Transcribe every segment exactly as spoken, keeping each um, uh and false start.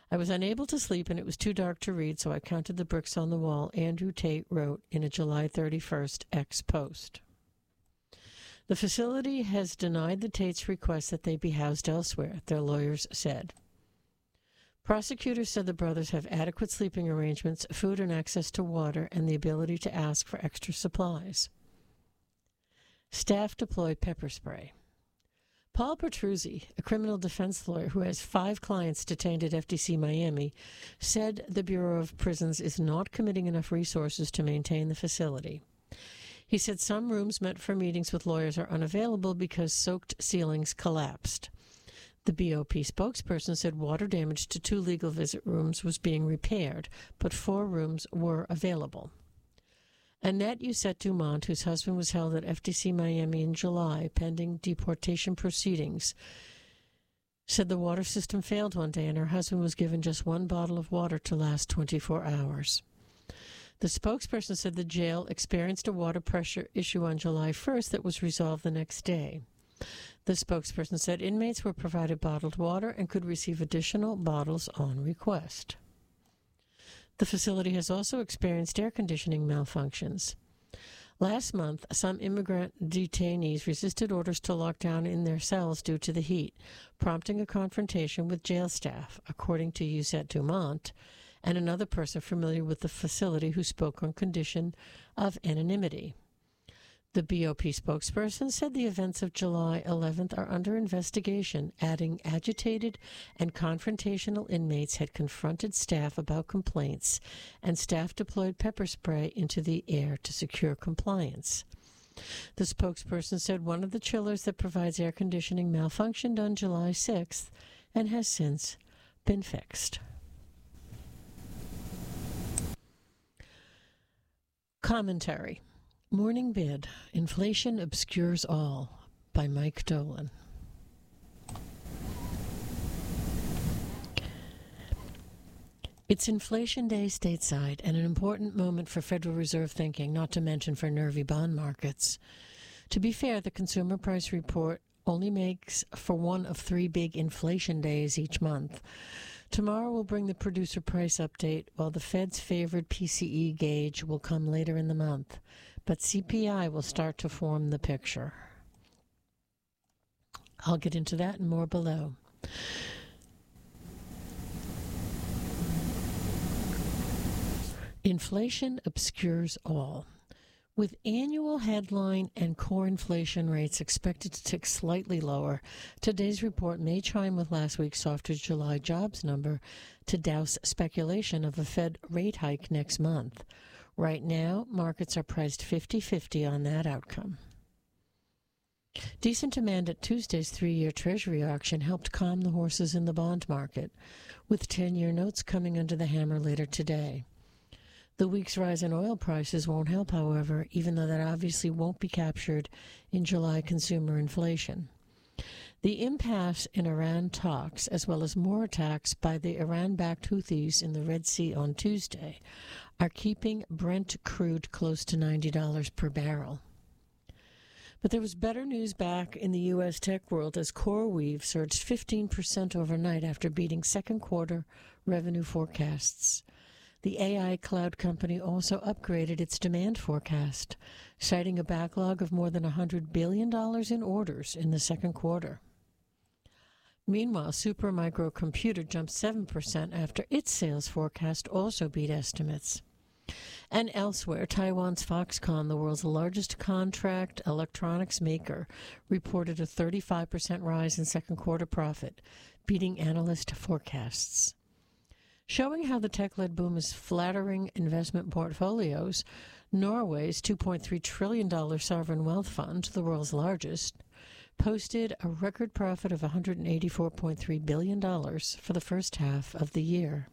I was unable to sleep and it was too dark to read, so I counted the bricks on the wall, Andrew Tate wrote in a July thirty-first X post. The facility has denied the Tates' request that they be housed elsewhere, their lawyers said. Prosecutors said the brothers have adequate sleeping arrangements, food and access to water, and the ability to ask for extra supplies. Staff deployed pepper spray. Paul Petruzzi, a criminal defense lawyer who has five clients detained at F D C Miami, said the Bureau of Prisons is not committing enough resources to maintain the facility. He said some rooms meant for meetings with lawyers are unavailable because soaked ceilings collapsed. The B O P spokesperson said water damage to two legal visit rooms was being repaired, but four rooms were available. Annette Usette Dumont, whose husband was held at F D C Miami in July pending deportation proceedings, said the water system failed one day and her husband was given just one bottle of water to last twenty-four hours. The spokesperson said the jail experienced a water pressure issue on July first that was resolved the next day. The spokesperson said inmates were provided bottled water and could receive additional bottles on request. The facility has also experienced air conditioning malfunctions. Last month, some immigrant detainees resisted orders to lock down in their cells due to the heat, prompting a confrontation with jail staff, according to Usette Dumont, and another person familiar with the facility who spoke on condition of anonymity. The B O P spokesperson said the events of July eleventh are under investigation, adding agitated and confrontational inmates had confronted staff about complaints, and staff deployed pepper spray into the air to secure compliance. The spokesperson said one of the chillers that provides air conditioning malfunctioned on July sixth and has since been fixed. Commentary. Morning Bid, Inflation Obscures All, by Mike Dolan. It's Inflation Day stateside and an important moment for Federal Reserve thinking, not to mention for nervy bond markets. To be fair, the Consumer Price Report only makes for one of three big inflation days each month. Tomorrow will bring the producer price update, while the Fed's favored P C E gauge will come later in the month. But C P I will start to form the picture. I'll get into that and more below. Inflation obscures all. With annual headline and core inflation rates expected to tick slightly lower, today's report may chime with last week's softer July jobs number to douse speculation of a Fed rate hike next month. Right now, markets are priced fifty-fifty on that outcome. Decent demand at Tuesday's three-year Treasury auction helped calm the horses in the bond market, with ten-year notes coming under the hammer later today. The week's rise in oil prices won't help, however, even though that obviously won't be captured in July consumer inflation. The impasse in Iran talks, as well as more attacks by the Iran-backed Houthis in the Red Sea on Tuesday, are keeping Brent crude close to ninety dollars per barrel. But there was better news back in the U S tech world as CoreWeave surged fifteen percent overnight after beating second quarter revenue forecasts. The A I cloud company also upgraded its demand forecast, citing a backlog of more than one hundred billion dollars in orders in the second quarter. Meanwhile, Supermicro Computer jumped seven percent after its sales forecast also beat estimates. And elsewhere, Taiwan's Foxconn, the world's largest contract electronics maker, reported a thirty-five percent rise in second quarter profit, beating analyst forecasts. Showing how the tech-led boom is flattering investment portfolios, Norway's two point three trillion dollars sovereign wealth fund, the world's largest, posted a record profit of one hundred eighty-four point three billion dollars for the first half of the year.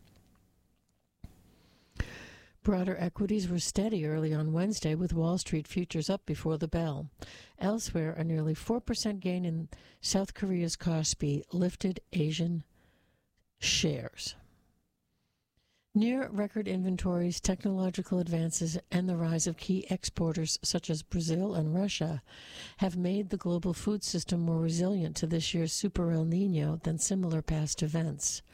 Broader equities were steady early on Wednesday, with Wall Street futures up before the bell. Elsewhere, a nearly four percent gain in South Korea's Kospi lifted Asian shares. Near-record inventories, technological advances, and the rise of key exporters such as Brazil and Russia have made the global food system more resilient to this year's Super El Nino than similar past events.